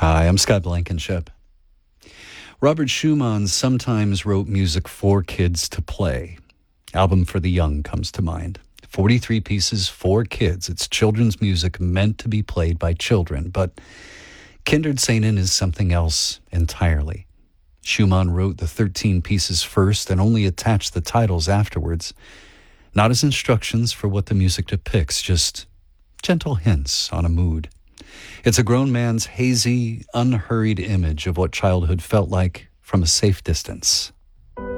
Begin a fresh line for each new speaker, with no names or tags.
Hi, I'm Scott Blankenship. Robert Schumann sometimes wrote music for kids to play. Album for the Young comes to mind. 43 pieces for kids. It's children's music meant to be played by children, but Kindred Seinen is something else entirely. Schumann wrote the 13 pieces first and only attached the titles afterwards, not as instructions for what the music depicts, just gentle hints on a mood. It's a grown man's hazy, unhurried image of what childhood felt like from a safe distance.